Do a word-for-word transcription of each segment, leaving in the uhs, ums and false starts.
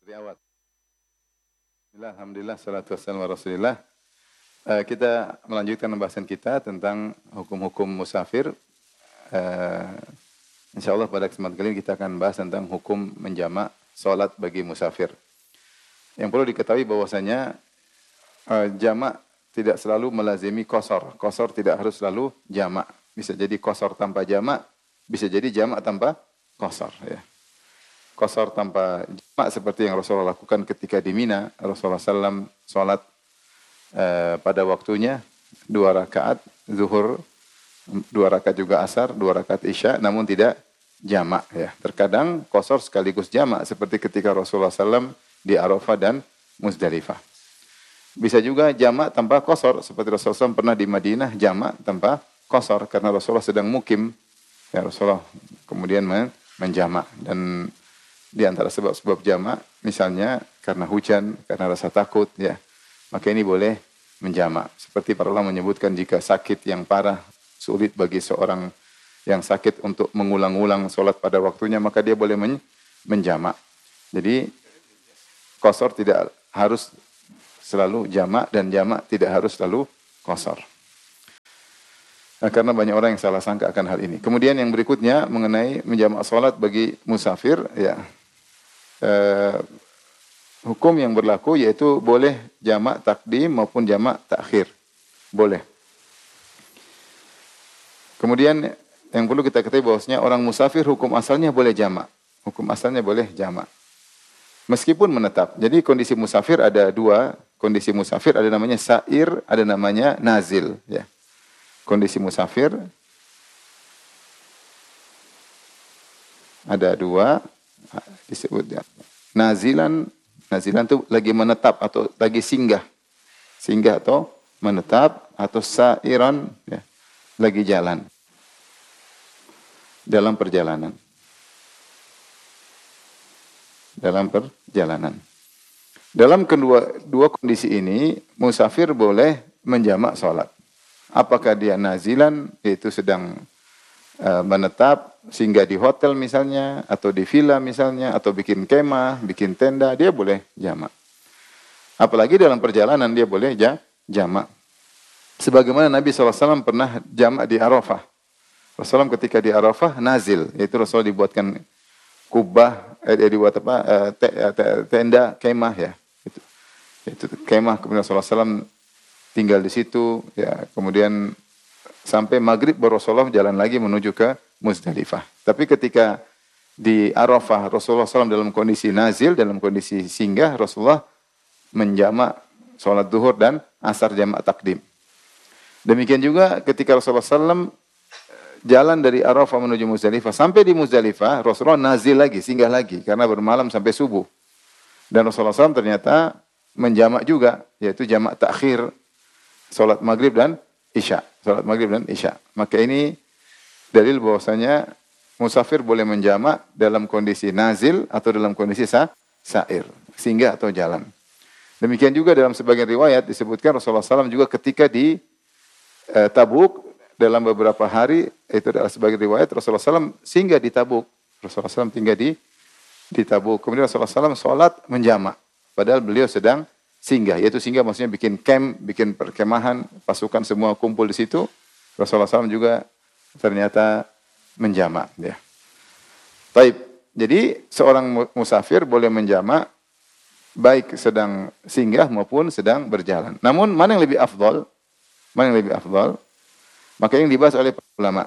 Dari awal. Bismillah, alhamdulillah, salatu wassalamu ala rasulillah. Uh, kita melanjutkan pembahasan kita tentang hukum-hukum musafir. Uh, InsyaAllah pada kesempatan kali ini kita akan bahas tentang hukum menjamak salat bagi musafir. Yang perlu diketahui bahwasanya uh, jamak tidak selalu melazimi qasar. Qasar tidak harus selalu jamak. Bisa jadi qasar tanpa jamak, bisa jadi jamak tanpa qasar, ya. Qasar tanpa jamak seperti yang Rasulullah lakukan ketika di Mina. Rasulullah shallallahu alaihi wasallam sholat uh, pada waktunya dua rakaat zuhur, dua rakaat juga asar, dua rakaat isya, namun tidak jamak. Ya. Terkadang qasar sekaligus jamak seperti ketika Rasulullah shallallahu alaihi wasallam di Arafah dan Muzdalifah. Bisa juga jamak tanpa qasar seperti Rasulullah shallallahu alaihi wasallam pernah di Madinah jamak tanpa qasar karena Rasulullah sedang mukim. Ya, Rasulullah kemudian menjamak. Dan di antara sebab-sebab jamak, misalnya karena hujan, karena rasa takut, ya, maka ini boleh menjamak. Seperti para ulama menyebutkan jika sakit yang parah, sulit bagi seorang yang sakit untuk mengulang-ulang sholat pada waktunya, maka dia boleh men menjamak. Jadi, qasar tidak harus selalu jamak, dan jamak tidak harus selalu qasar. Nah, karena banyak orang yang salah sangka akan hal ini. Kemudian yang berikutnya mengenai menjamak sholat bagi musafir, ya. Uh, hukum yang berlaku yaitu boleh jamak takdim maupun jamak takhir. Boleh. Kemudian yang perlu kita ketahui bahwasanya orang musafir hukum asalnya boleh jamak. Hukum asalnya boleh jamak. Meskipun menetap. Jadi kondisi musafir ada dua. Kondisi musafir ada namanya sair, ada namanya nazil. Ya. Kondisi musafir ada dua. Disebut ya. Nazilan, nazilan itu lagi menetap atau lagi singgah. Singgah atau menetap atau sairan, ya, lagi jalan. Dalam perjalanan. Dalam perjalanan. Dalam kedua dua kondisi ini, musafir boleh menjamak salat. Apakah dia nazilan, yaitu sedang uh, menetap, singgah di hotel misalnya, atau di villa misalnya, atau bikin kemah, bikin tenda, dia boleh jamak. Apalagi dalam perjalanan dia boleh ja, jamak. Sebagaimana Nabi shallallahu alaihi wasallam pernah jamak di Arafah. Rasulullah ketika di Arafah nazil, yaitu Rasulullah dibuatkan kubah, eh, dibuat apa, eh, te, eh, tenda kemah, ya. Itu, itu kemah, kemudian Rasulullah shallallahu alaihi wasallam tinggal di situ, ya. Kemudian sampai maghrib baru Rasulullah jalan lagi menuju ke Muzdalifah. Tapi ketika di Arafah Rasulullah shallallahu alaihi wasallam dalam kondisi nazil, dalam kondisi singgah, Rasulullah menjamak sholat duhur dan asar jamak takdim. Demikian juga ketika Rasulullah shallallahu alaihi wasallam jalan dari Arafah menuju Muzdalifah, sampai di Muzdalifah Rasulullah nazil lagi, singgah lagi karena bermalam sampai subuh. Dan Rasulullah shallallahu alaihi wasallam ternyata menjamak juga, yaitu jamak takhir sholat maghrib dan isya. Sholat maghrib dan isya. Maka ini dalil bahwasanya musafir boleh menjamak dalam kondisi nazil atau dalam kondisi sa sair, singgah atau jalan. Demikian juga dalam sebagian riwayat disebutkan Rasulullah shallallahu alaihi wasallam juga ketika di eh, Tabuk dalam beberapa hari, itu adalah sebagian riwayat Rasulullah shallallahu alaihi wasallam singgah di Tabuk. Rasulullah shallallahu alaihi wasallam tinggal di di Tabuk. Kemudian Rasulullah shallallahu alaihi wasallam sholat menjamak. Padahal beliau sedang singgah, yaitu singgah maksudnya bikin camp, bikin perkemahan, pasukan semua kumpul di situ. Rasulullah shallallahu alaihi wasallam juga ternyata menjamak, ya. Taib. Jadi seorang musafir boleh menjamak baik sedang singgah maupun sedang berjalan. Namun mana yang lebih afdal? Mana yang lebih afdal? Maka yang dibahas oleh para ulama.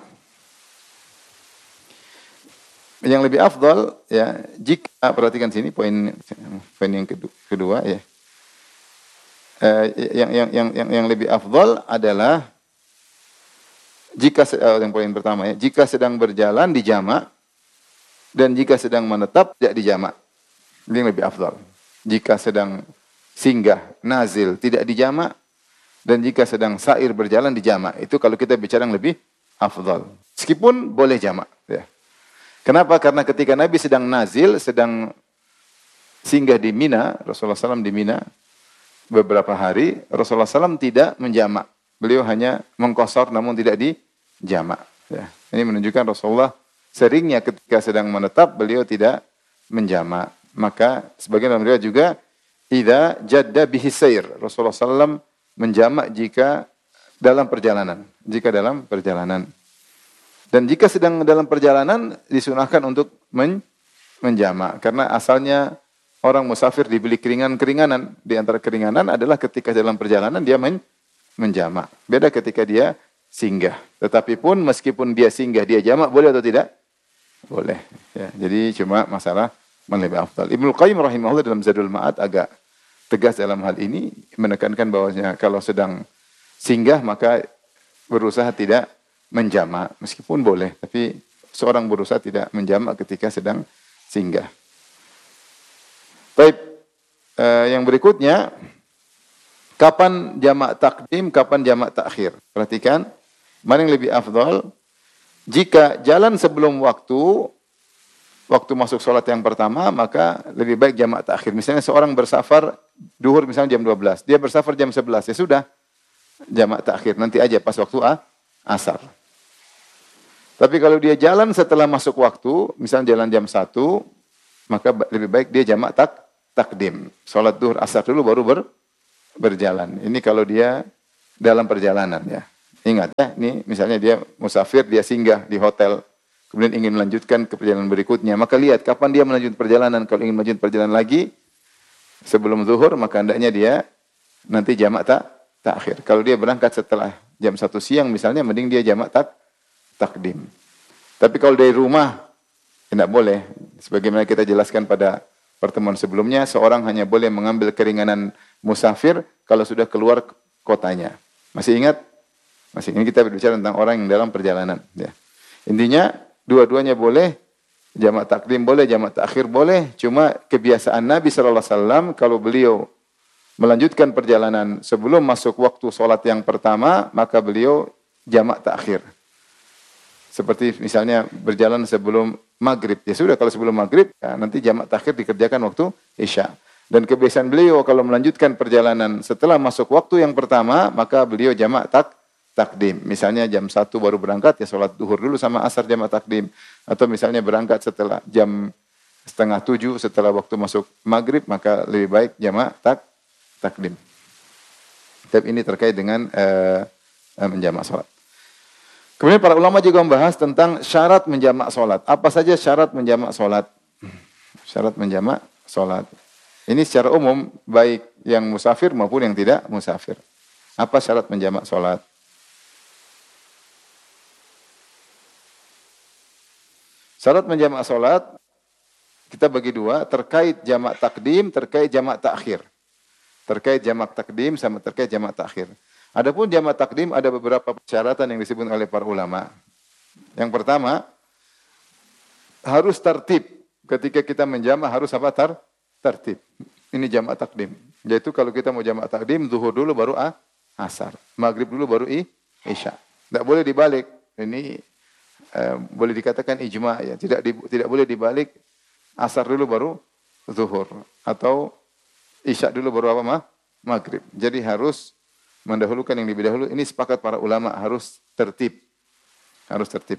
Yang lebih afdal, ya, jika perhatikan sini poin poin yang kedua, kedua ya. Eh, yang yang yang yang yang lebih afdal adalah jika uh, yang poin pertama, ya, jika sedang berjalan dijamak dan jika sedang menetap tidak dijamak. Ini yang lebih afdal. Jika sedang singgah nazil tidak dijamak dan jika sedang sair berjalan dijamak. Itu kalau kita bicara yang lebih afdal. Meskipun boleh jamak, ya. Kenapa? Karena ketika Nabi sedang nazil, sedang singgah di Mina, Rasulullah shallallahu alaihi wasallam di Mina beberapa hari, Rasulullah shallallahu alaihi wasallam tidak menjamak. Beliau hanya mengqasar namun tidak dijamak. Ya. Ini menunjukkan Rasulullah seringnya ketika sedang menetap beliau tidak menjamak. Maka sebagian dalam riwayat juga idza jadda bihi sayr. Rasulullah sallallahu alaihi wasallam menjamak jika dalam perjalanan, jika dalam perjalanan. Dan jika sedang dalam perjalanan disunahkan untuk men menjamak karena asalnya orang musafir diberi keringan-keringanan. Di antara keringanan adalah ketika dalam perjalanan dia men menjamak. Beda ketika dia singgah. Tetapi pun meskipun dia singgah, dia jamak boleh atau tidak? Boleh. Ya, jadi cuma masalah mana lebih afdal. Ibnu Qayyim rahimahullah dalam Zadul Ma'ad agak tegas dalam hal ini, menekankan bahwasanya kalau sedang singgah maka berusaha tidak menjamak. Meskipun boleh, tapi seorang berusaha tidak menjamak ketika sedang singgah. Baik, eh, yang berikutnya, kapan jamak takdim, kapan jamak takhir. Perhatikan, mana yang lebih afdal? Jika jalan sebelum waktu, waktu masuk sholat yang pertama, maka lebih baik jamak takhir. Misalnya seorang bersafar, duhur misalnya jam dua belas, dia bersafar jam sebelas, ya sudah, jamak takhir. Nanti aja pas waktu a, asar. Tapi kalau dia jalan setelah masuk waktu, misalnya jalan jam satu, maka lebih baik dia jamak tak, takdim. Sholat duhur asar dulu baru ber, berjalan. Ini kalau dia dalam perjalanan ya. Ingat ya, ini misalnya dia musafir, dia singgah di hotel, kemudian ingin melanjutkan ke perjalanan berikutnya. Maka lihat kapan dia melanjutkan perjalanan. Kalau ingin melanjutkan perjalanan lagi, sebelum zuhur, maka hendaknya dia nanti jamak tak, takhir. Kalau dia berangkat setelah jam satu siang misalnya, mending dia jamak tak, takdim. Tapi kalau dari rumah, tidak boleh. Sebagaimana kita jelaskan pada pertemuan sebelumnya, seorang hanya boleh mengambil keringanan musafir kalau sudah keluar kotanya. Masih ingat? Masih ini kita berbicara tentang orang yang dalam perjalanan. Ya. Intinya, dua-duanya boleh. Jamak takdim boleh, jamak takhir boleh. Cuma kebiasaan Nabi shallallahu alaihi wasallam kalau beliau melanjutkan perjalanan sebelum masuk waktu sholat yang pertama, maka beliau jamak takhir. Seperti misalnya berjalan sebelum maghrib. Ya sudah, kalau sebelum maghrib, ya, nanti jamak takhir dikerjakan waktu isya. Dan kebiasaan beliau kalau melanjutkan perjalanan setelah masuk waktu yang pertama, maka beliau jamak tak, takdim. Misalnya jam satu baru berangkat, ya sholat duhur dulu sama asar jamak takdim. Atau misalnya berangkat setelah jam setengah tujuh, setelah waktu masuk maghrib, maka lebih baik jamak tak, takdim. Tapi ini terkait dengan uh, menjamak sholat. Kemudian para ulama juga membahas tentang syarat menjamak sholat. Apa saja syarat menjamak sholat? Syarat menjamak sholat. Ini secara umum, baik yang musafir maupun yang tidak musafir. Apa syarat menjamak sholat? Syarat menjamak sholat, kita bagi dua, terkait jamak takdim, terkait jamak takhir. Terkait jamak takdim sama terkait jamak takhir. Adapun jamak takdim ada beberapa persyaratan yang disebut oleh para ulama. Yang pertama, harus tertib. Ketika kita menjamak harus apa? Tar, tertib. Ini jamak takdim. Yaitu kalau kita mau jamak takdim, zuhur dulu baru a, asar. Maghrib dulu baru i, isya. Tidak boleh dibalik. Ini Uh, boleh dikatakan ijma ya, tidak di, tidak boleh dibalik asar dulu baru zuhur atau isya dulu baru apa mah maghrib. Jadi harus mendahulukan yang lebih dahulu. Ini sepakat para ulama harus tertib, harus tertib.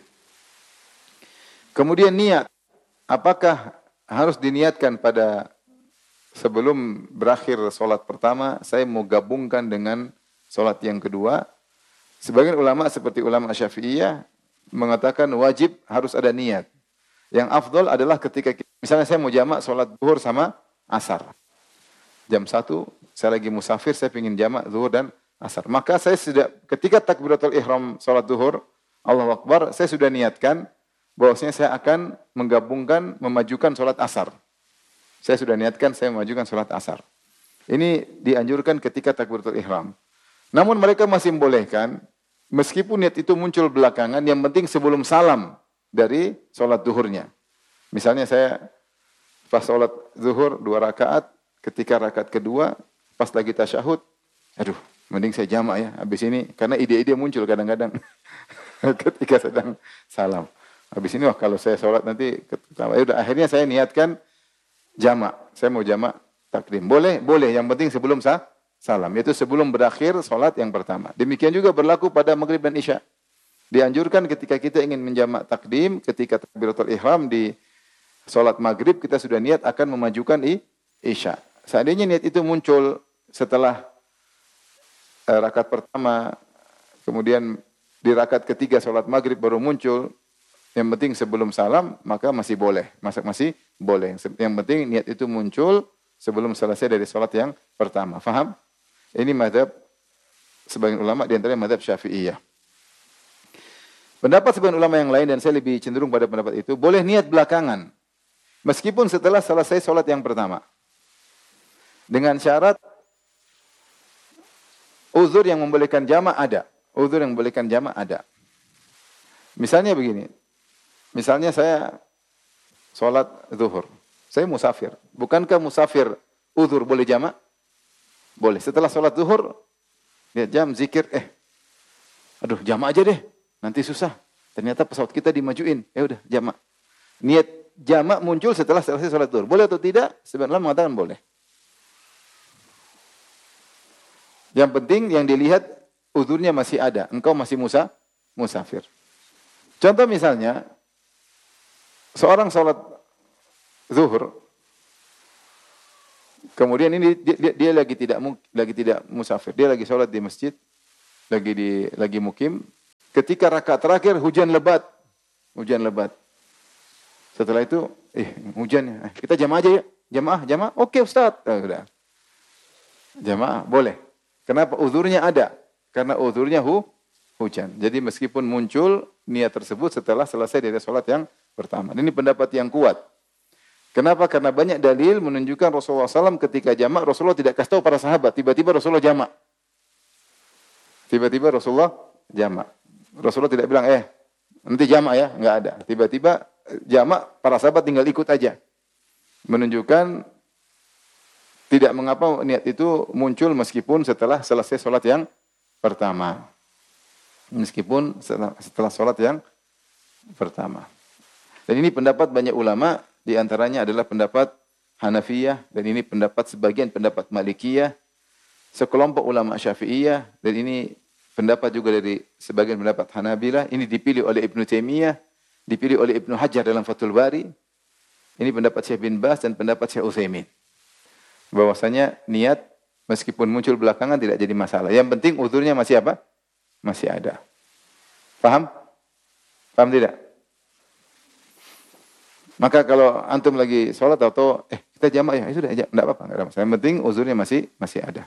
Kemudian niat, apakah harus diniatkan pada sebelum berakhir solat pertama saya mau gabungkan dengan solat yang kedua? Sebagian ulama seperti ulama Syafi'iyah mengatakan wajib harus ada niat. Yang afdol adalah ketika, misalnya saya mau jamak sholat zuhur sama asar. Jam satu, saya lagi musafir, saya ingin jamak zuhur dan asar. Maka saya sudah, ketika takbiratul ihram sholat zuhur, Allahu Akbar, saya sudah niatkan bahwasanya saya akan menggabungkan, memajukan sholat asar. Saya sudah niatkan, saya memajukan sholat asar. Ini dianjurkan ketika takbiratul ihram. Namun mereka masih membolehkan, meskipun niat itu muncul belakangan, yang penting sebelum salam dari sholat zuhurnya. Misalnya saya pas sholat zuhur dua rakaat, ketika rakaat kedua, pas lagi tasyahud, aduh, mending saya jamak ya, habis ini, karena ide-ide muncul kadang-kadang ketika sedang salam. Habis ini, wah kalau saya sholat nanti, ya udah, akhirnya saya niatkan jamak, saya mau jamak takdim. Boleh, boleh, yang penting sebelum sah, salam, yaitu sebelum berakhir solat yang pertama. Demikian juga berlaku pada maghrib dan isya. Dianjurkan ketika kita ingin menjamak takdim, ketika takbiratul ihram sholat maghrib kita sudah niat akan memajukan i, isya. Seandainya niat itu muncul setelah uh, rakaat pertama, kemudian di rakaat ketiga sholat maghrib baru muncul, yang penting sebelum salam, maka masih boleh. Masih, masih boleh. Yang penting niat itu muncul sebelum selesai dari sholat yang pertama. Faham? Ini mazhab sebagian ulama, di antaranya mazhab Syafi'iyah. Pendapat sebagian ulama yang lain, dan saya lebih cenderung pada pendapat itu, boleh niat belakangan. Meskipun setelah selesai sholat yang pertama. Dengan syarat uzur yang membolehkan jamak ada. Uzur yang membolehkan jamak ada. Misalnya begini. Misalnya saya sholat zuhur. Saya musafir. Bukankah musafir uzur boleh jamak? Boleh. Setelah sholat zuhur, lihat jam, zikir, eh, aduh jamak aja deh. Nanti susah. Ternyata pesawat kita dimajuin. Ya udah, jamak. Niat jamak muncul setelah selesai sholat zuhur. Boleh atau tidak? Sebenarnya mengatakan boleh. Yang penting yang dilihat uzurnya masih ada. Engkau masih musa, musafir. Contoh misalnya, seorang sholat zuhur, kemudian ini dia, dia, dia lagi tidak lagi tidak musafir. Dia lagi sholat di masjid, lagi di lagi mukim. Ketika rakaat terakhir hujan lebat, hujan lebat. Setelah itu, eh hujan, eh, kita jamaah aja ya, jamaah, jamaah. Oke Ustaz, oh, sudah. Jamaah boleh. Kenapa? Uzurnya ada. Karena uzurnya hu, hujan. Jadi meskipun muncul niat tersebut setelah selesai dari sholat yang pertama. Ini pendapat yang kuat. Kenapa? Karena banyak dalil menunjukkan Rasulullah shallallahu alaihi wasallam ketika jamak, Rasulullah tidak kasih tahu para sahabat. Tiba-tiba Rasulullah jamak. Tiba-tiba Rasulullah jamak. Rasulullah tidak bilang, eh nanti jamak ya. Enggak ada. Tiba-tiba jamak, para sahabat tinggal ikut aja. Menunjukkan tidak mengapa niat itu muncul meskipun setelah selesai sholat yang pertama. Meskipun setelah, setelah sholat yang pertama. Dan ini pendapat banyak ulama, di antaranya adalah pendapat Hanafiyah, dan ini pendapat sebagian pendapat Malikiyah, sekelompok ulama Syafi'iyah, dan ini pendapat juga dari sebagian pendapat Hanabilah. Ini dipilih oleh Ibnu Taimiyah, dipilih oleh Ibnu Hajar dalam Fathul Bari. Ini pendapat Syekh bin Baz dan pendapat Syekh Utsaimin. Bahwasanya niat meskipun muncul belakangan tidak jadi masalah. Yang penting uzurnya masih apa? Masih ada. Paham? Paham tidak? Maka kalau antum lagi sholat atau eh kita jamak ya, sudah aja, enggak apa-apa, enggak ada masalah. Yang penting uzurnya masih masih ada.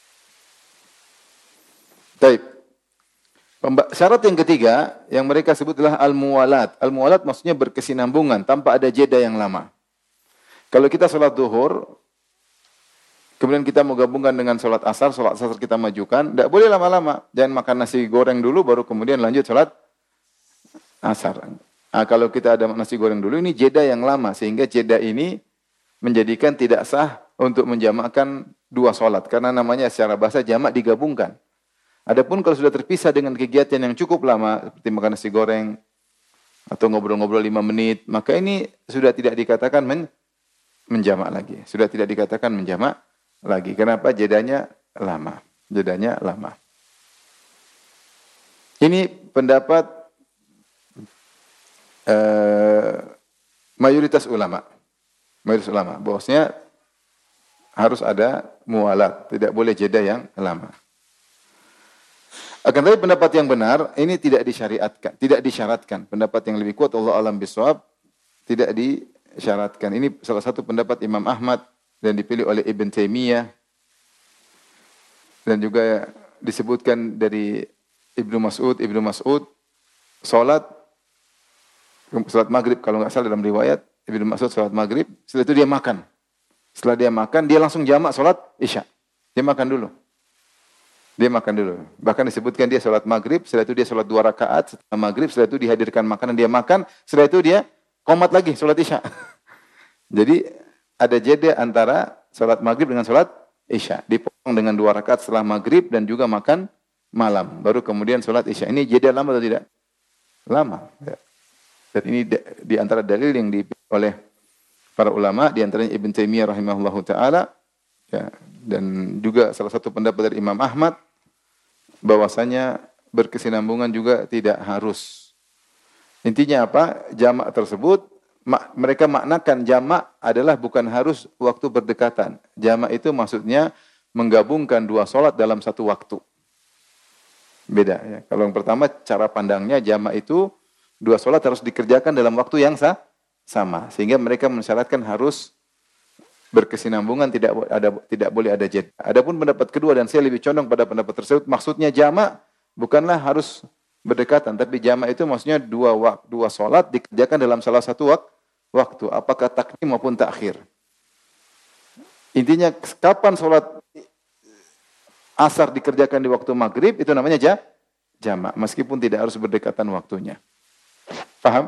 Baik. Syarat yang ketiga yang mereka sebut adalah al-muwalat. Al-muwalat maksudnya berkesinambungan tanpa ada jeda yang lama. Kalau kita sholat zuhur, kemudian kita mau gabungkan dengan sholat asar, sholat asar kita majukan, tidak boleh lama-lama. Jangan makan nasi goreng dulu, baru kemudian lanjut sholat asar. Nah, kalau kita ada nasi goreng dulu, ini jeda yang lama. Sehingga jeda ini menjadikan tidak sah untuk menjamakkan dua sholat. Karena namanya secara bahasa jamak digabungkan. Adapun kalau sudah terpisah dengan kegiatan yang cukup lama, seperti makan nasi goreng, atau ngobrol-ngobrol lima menit, maka ini sudah tidak dikatakan men menjamak lagi. Sudah tidak dikatakan menjamak lagi. Kenapa? Jedanya lama. Jedanya lama. Ini pendapat uh, mayoritas ulama. Mayoritas ulama. Bahwasanya harus ada muwalat. Tidak boleh jeda yang lama. Akan tetapi pendapat yang benar, ini tidak disyariatkan. Tidak disyaratkan. Pendapat yang lebih kuat, Allah alam bisawab, tidak disyaratkan. Ini salah satu pendapat Imam Ahmad, dan dipilih oleh Ibn Taimiyah, dan juga disebutkan dari Ibnu Mas'ud. Ibnu Mas'ud salat salat maghrib, kalau nggak salah dalam riwayat Ibnu Mas'ud salat maghrib, setelah itu dia makan. Setelah dia makan, dia langsung jamak salat isya. Dia makan dulu. Dia makan dulu. Bahkan disebutkan dia salat maghrib, setelah itu dia salat dua rakaat, setelah maghrib, setelah itu dihadirkan makanan, dia makan, setelah itu dia qomat lagi salat isya. Jadi ada jeda antara salat maghrib dengan salat isya. Dipotong dengan dua rakaat setelah maghrib dan juga makan malam. Baru kemudian salat isya. Ini jeda lama atau tidak? Lama. Dan ini di antara dalil yang dipilih oleh para ulama, di antaranya Ibn Taimiyah rahimahullahu ta'ala. Ya, dan juga salah satu pendapat dari Imam Ahmad, bahwasanya berkesinambungan juga tidak harus. Intinya apa? Jamak tersebut mak, mereka maknakan jamak adalah bukan harus waktu berdekatan. Jamak itu maksudnya menggabungkan dua solat dalam satu waktu. Beda ya. Kalau yang pertama cara pandangnya jamak itu dua solat harus dikerjakan dalam waktu yang sah, sama. Sehingga mereka mensyaratkan harus berkesinambungan, tidak ada tidak boleh ada jeda. Adapun pendapat kedua dan saya lebih condong pada pendapat tersebut, maksudnya jamak bukanlah harus berdekatan, tapi jamak itu maksudnya dua wak, dua solat dikerjakan dalam salah satu wak, waktu, apakah takdim maupun takhir. Intinya kapan solat asar dikerjakan di waktu maghrib itu namanya ja, jamak, meskipun tidak harus berdekatan waktunya. Paham?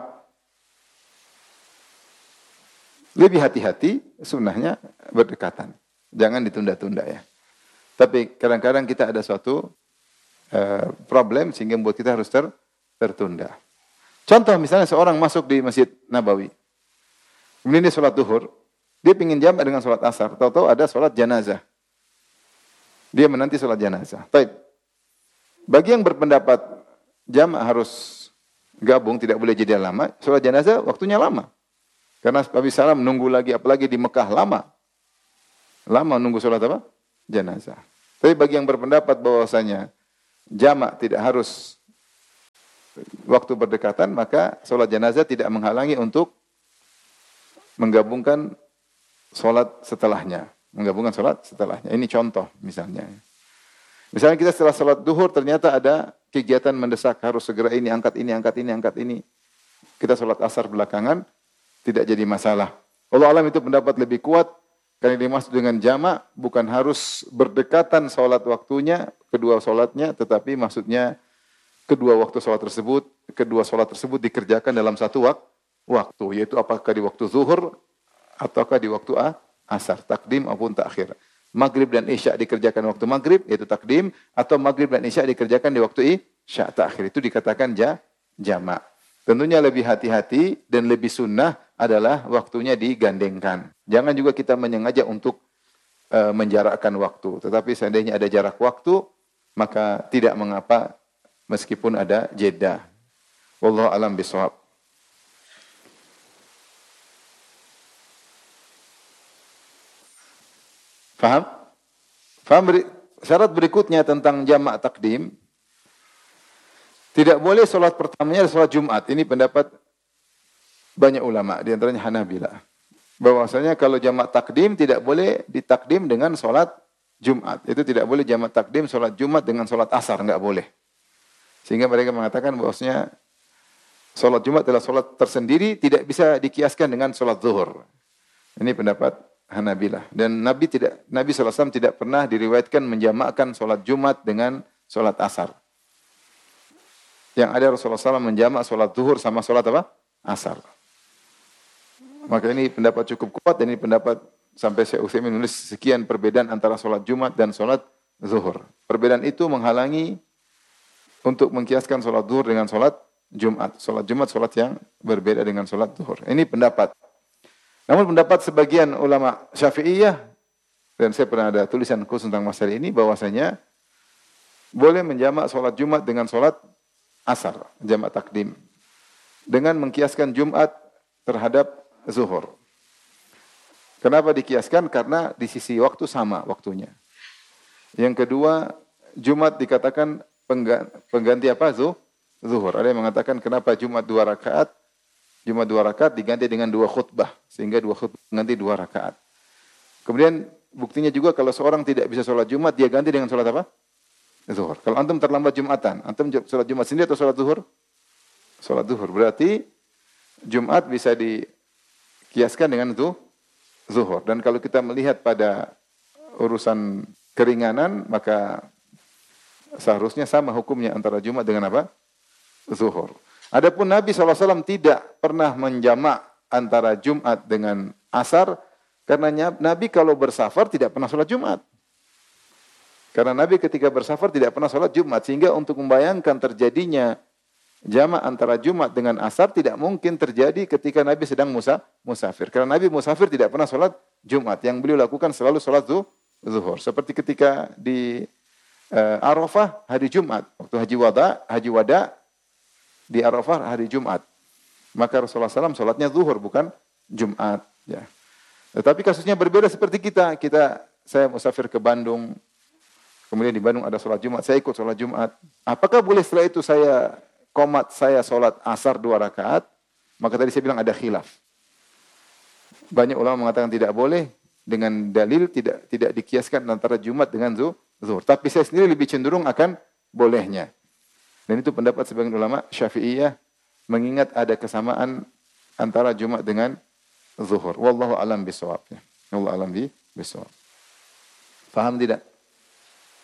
Lebih hati-hati, sunnahnya berdekatan, jangan ditunda-tunda ya. Tapi kadang-kadang kita ada suatu Uh, problem sehingga membuat kita harus ter, tertunda. Contoh misalnya seorang masuk di Masjid Nabawi, kemudian dia sholat duhur, dia ingin jamak dengan sholat asar, tahu-tahu ada sholat janazah. Dia menanti sholat janazah. Baik. Bagi yang berpendapat jamak harus gabung, tidak boleh jeda lama, sholat janazah waktunya lama. Karena Nabi Sallam menunggu lagi, apalagi di Mekah lama. Lama nunggu sholat apa? Janazah. Tapi bagi yang berpendapat bahwasanya jamak tidak harus waktu berdekatan, maka sholat janazah tidak menghalangi untuk menggabungkan sholat setelahnya. Menggabungkan sholat setelahnya. Ini contoh misalnya. Misalnya kita setelah sholat duhur ternyata ada kegiatan mendesak, harus segera ini, angkat ini, angkat ini, angkat ini. Kita sholat asar belakangan, tidak jadi masalah. Allah alam itu pendapat lebih kuat, karena dimaksud dengan jamak bukan harus berdekatan sholat waktunya, kedua sholatnya, tetapi maksudnya kedua waktu sholat tersebut, kedua sholat tersebut dikerjakan dalam satu wak, waktu, yaitu apakah di waktu zuhur, ataukah di waktu a, asar, takdim maupun takhir. Maghrib dan isya dikerjakan waktu maghrib, yaitu takdim, atau maghrib dan isya dikerjakan di waktu isya, takhir. Itu dikatakan ja, jamak. Tentunya lebih hati-hati dan lebih sunnah adalah waktunya digandengkan. Jangan juga kita menyengaja untuk uh, menjarakkan waktu. Tetapi seandainya ada jarak waktu, maka tidak mengapa meskipun ada jeda. Wallahu a'lam bishawab. Faham? Faham? Syarat berikutnya tentang jamak takdim. Tidak boleh solat pertamanya solat Jumat. Ini pendapat banyak ulama, di antaranya Hanabilah. Bahwasanya kalau jamak takdim tidak boleh ditakdim dengan solat Jumat. Itu tidak boleh jamak takdim solat Jumat dengan solat asar, enggak boleh. Sehingga mereka mengatakan bahwasanya solat Jumat adalah solat tersendiri, tidak bisa dikiaskan dengan solat zuhur. Ini pendapat Hanabilah. Dan Nabi tidak, Nabi shallallahu alaihi wasallam tidak pernah diriwayatkan menjamakkan solat Jumat dengan solat asar. Yang ada Rasulullah shallallahu alaihi wasallam menjamak solat zuhur sama solat apa? Asar. Maka ini pendapat cukup kuat dan ini pendapat sampai Syekh Utsaimin menulis sekian perbedaan antara solat Jumat dan solat zuhur. Perbedaan itu menghalangi untuk mengkiaskan solat zuhur dengan solat Jumat. Solat Jumat solat yang berbeda dengan solat zuhur. Ini pendapat. Namun pendapat sebagian ulama Syafi'iyah, dan saya pernah ada tulisan khusus tentang masalah ini, bahwasanya boleh menjamak solat Jumat dengan solat asar, jamak takdim, dengan mengkiaskan Jumat terhadap zuhur. Kenapa dikiaskan? Karena di sisi waktu sama waktunya. Yang kedua, Jumat dikatakan pengganti apa? Zuhur. Ada yang mengatakan kenapa Jumat dua rakaat, Jumat dua rakaat diganti dengan dua khutbah, sehingga dua khutbah ganti dua rakaat. Kemudian buktinya juga kalau seorang tidak bisa sholat Jumat, dia ganti dengan sholat apa? Zuhur. Kalau antum terlambat Jumatan, antum sholat Jumat sendiri atau sholat zuhur? Sholat zuhur. Berarti Jumat bisa dikiaskan dengan itu zuhur. Dan kalau kita melihat pada urusan keringanan, maka seharusnya sama hukumnya antara Jumat dengan apa? Zuhur. Adapun Nabi shallallahu alaihi wasallam tidak pernah menjamak antara Jumat dengan asar, karena Nabi kalau bersafar tidak pernah sholat Jumat. Karena Nabi ketika bersafar tidak pernah sholat Jumat, sehingga untuk membayangkan terjadinya jamak antara Jumat dengan asar tidak mungkin terjadi ketika Nabi sedang musa, musafir. Karena Nabi musafir tidak pernah sholat Jumat. Yang beliau lakukan selalu sholat zuhur. Seperti ketika di uh, Arafah hari Jumat, waktu haji wada, haji wada di Arafah hari Jumat. Maka Rasulullah shallallahu alaihi wasallam sholatnya zuhur, bukan Jumat. Ya. Tetapi kasusnya berbeda seperti kita. Kita, saya musafir ke Bandung, kemudian di Bandung ada sholat Jumat, saya ikut sholat Jumat. Apakah boleh setelah itu saya komat, saya sholat asar dua rakaat? Maka tadi saya bilang ada khilaf. Banyak ulama mengatakan tidak boleh, dengan dalil tidak tidak dikiaskan antara Jumat dengan zuhur. Tapi saya sendiri lebih cenderung akan bolehnya. Dan itu pendapat sebagian ulama Syafi'iyah, mengingat ada kesamaan antara Jumat dengan zuhur. Wallahu alam bisawab. Wallahu alam bisawab. Faham tidak?